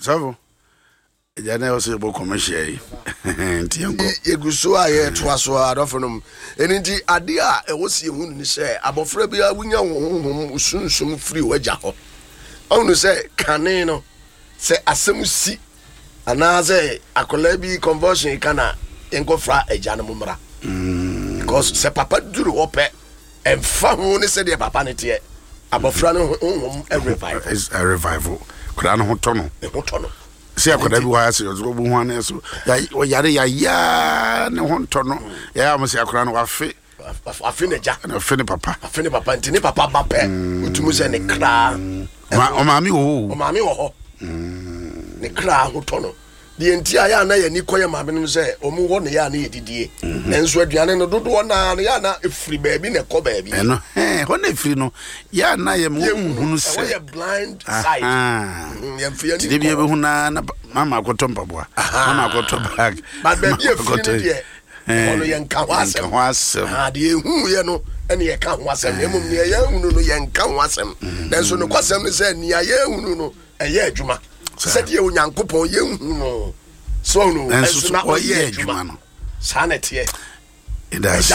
So Jana also bo commercial. Ntianko. Eguso aye toaso adofonom. Enti ade a ewosie hu ni se abofra bia wunya honhom usunsum free waja ho. Onu se kane no se asem si anaze akola bi conversion kana enkofra eja no mumra. Because se papa duru ope emfa hu ni se de papa ne te abofra no honhom a revival. Is a revival. Kura no hotono. Hotono. See akoda bi wa se ozo bu hu so yare ya ne hontono ya am se akoda no wafe ne ja na fe ne papa ntini papa bape otumu se ne kra o maami wo ne kra hotono de enti aya na ya ni koye maami no se o mu wo ne ya na yedidie enso aduane no dodo na ya na efiri baabi ne ko baabi no ho na efiri no ya na ya mu hunu se we blind side ya mfia ni de bi be hu na mama akoto mpaboa mama akoto bag but baabi efiri die ono yenka wasem de hu ye no ene ye ka wasem emum ne ye hu no yenka wasem nanso no kwasem ne se ne ye hu no eye adwuma said ye unyankopon ye hu no so no enso na oye adwuma no sanete idas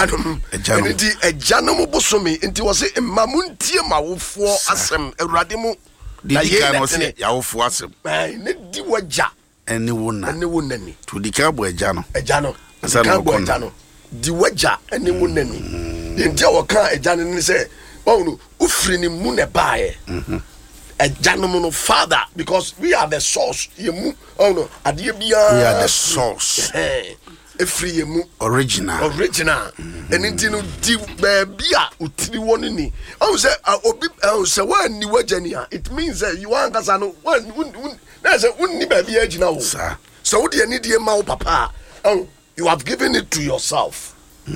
ejanum bosomi nti wo se mamuntie mawofo asem awurade mu na ye kan wo se yawofo asem ne di waja ene wonani to di ka bo eja no ka bo eja no di waja ene wonani nti wo ka eja no ni se wo ufiri ni mu ne baaye Ejanum no father, because we are the source. Yemu, oh no, adie bia. We are the source. Free yemu original. And into no di bia utiri woni ni. Oh say obi say when ni wajania. It means that you want kasano one that's a unni baby agina wo. So what do you need your ma papa? Oh, you have given it to yourself.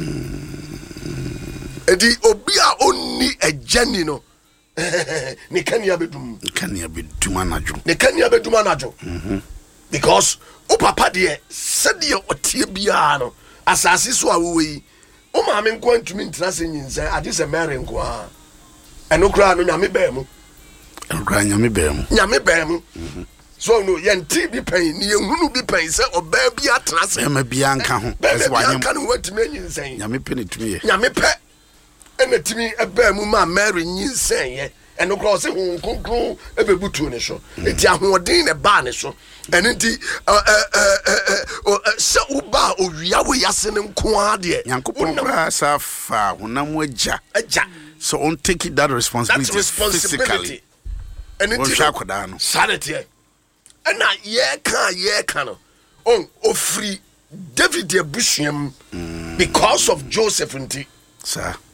Edi obi a onni ejani no. Ne kania bedum anajo because o papa de said ye otie bia no asase so awoyi o ma me nko antumi ntra se nyinsan ade se mere nko a eno kra no nyame ba mu so no ye nti bi pen ni ye hunu bi pen se oba bi atra se ma bia nka ho ese wanye nka no watumi nyinsan nyame pe ne tumi ye nyame pe enetimi eba mu ma Mary nyinsen ye eno kro se hu konkro ebebutu ne so eti ahoden ne ba ne so enenti se uba owia we yase ne nko ade yankopon kra safa honam agya so on take that responsibility physically enenti shakoda no sanity ena ye ka no on ofri David ebusuam because of Joseph nti sir